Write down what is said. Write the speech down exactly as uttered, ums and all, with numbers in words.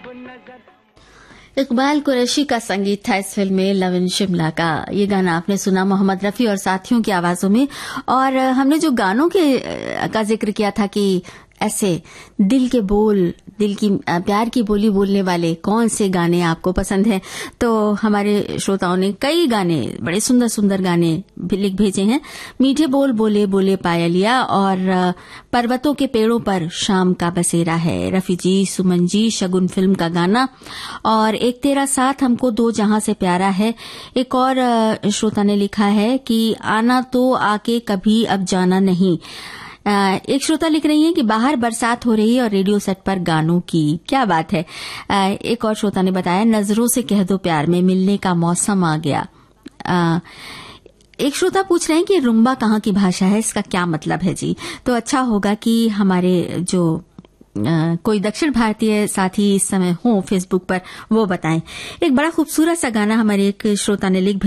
इकबाल कुरैशी का संगीत था इस फिल्म में लव इन शिमला का। ये गाना आपने सुना मोहम्मद रफी और साथियों की आवाजों में। और हमने जो गानों के का जिक्र किया था कि ऐसे दिल के बोल, दिल की प्यार की बोली बोलने वाले कौन से गाने आपको पसंद हैं, तो हमारे श्रोताओं ने कई गाने, बड़े सुंदर सुंदर गाने भी लिख भेजे हैं। मीठे बोल बोले बोले पायलिया और पर्वतों के पेड़ों पर शाम का बसेरा है, रफी जी, सुमन जी, शगुन फिल्म का गाना। और एक तेरा साथ हमको दो जहां से प्यारा है। एक और श्रोता ने लिखा है कि आना तो आके कभी अब जाना नहीं। एक श्रोता लिख रही हैं कि बाहर बरसात हो रही है और रेडियो सेट पर गानों की क्या बात है। एक और श्रोता ने बताया नजरों से कह दो प्यार में मिलने का मौसम आ गया। एक श्रोता पूछ रहे हैं कि रुम्बा कहाँ की भाषा है, इसका क्या मतलब है जी। तो अच्छा होगा कि हमारे जो आ, कोई दक्षिण भारतीय साथी इस समय हो फेसबुक पर वो बताएं। एक बड़ा खूबसूरत सा गाना हमारे एक श्रोता ने लिख